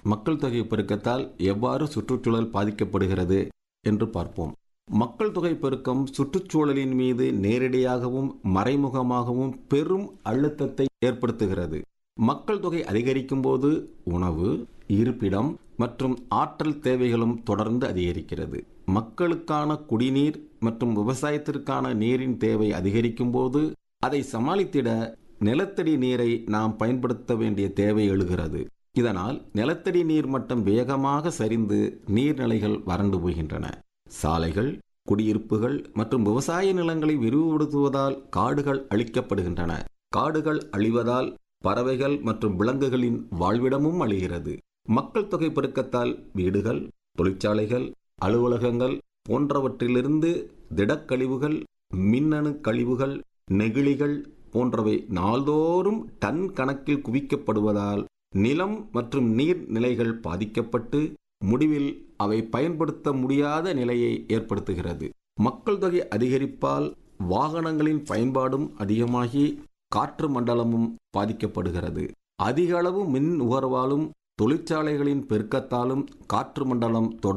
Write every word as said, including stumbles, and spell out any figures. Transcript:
மக்கள் தொகை பெருக்கத்தால் எவ்வாறு சுற்றுச்சூழல் பாதிக்கப்படுகிறது என்று பார்ப்போம். மக்கள் தொகை பெருக்கம் சுற்றுச்சூழலின் மீது நேரடியாகவும் மறைமுகமாகவும் பெரும் அழுத்தத்தை ஏற்படுத்துகிறது. மக்கள் தொகை அதிகரிக்கும் போது உணவு, இருப்பிடம் மற்றும் ஆற்றல் தேவைகளும் தொடர்ந்து அதிகரிக்கிறது. மக்களுக்கான குடிநீர் மற்றும் விவசாயத்திற்கான நீரின் தேவை அதிகரிக்கும் போது அதை சமாளித்திட நிலத்தடி நீரை நாம் பயன்படுத்த வேண்டிய தேவை எழுகிறது. இதனால் நிலத்தடி நீர் மட்டம் வேகமாக சரிந்து நீர்நிலைகள் வறண்டு போகின்றன. சாலைகள், குடியிருப்புகள் மற்றும் விவசாய நிலங்களை விரிவுபடுத்துவதால் காடுகள் அழிக்கப்படுகின்றன. காடுகள் அழிவதால் பறவைகள் மற்றும் விலங்குகளின் வாழ்விடமும் அழிகிறது. மக்கள் தொகை பெருக்கத்தால் வீடுகள், தொழிற்சாலைகள், அலுவலகங்கள் போன்றவற்றிலிருந்து திடக்கழிவுகள், மின்னணு கழிவுகள், நெகிழிகள் போன்றவை நாள்தோறும் டன் கணக்கில் குவிக்கப்படுவதால் நிலம் மற்றும் நீர் நிலைகள் பாதிக்கப்பட்டு முடிவில் அவை பயன்படுத்த முடியாத நிலையை ஏற்படுத்துகிறது. மக்கள் தொகை அதிகரிப்பால் வாகனங்களின் பயன்பாடும் அதிகமாகி காற்று மண்டலமும் பாதிக்கப்படுகிறது. அதிக அளவு மின் நுகர்வாலும் தொழிற்சாலைகளின் பெருக்கத்தாலும் காற்று மண்டலம்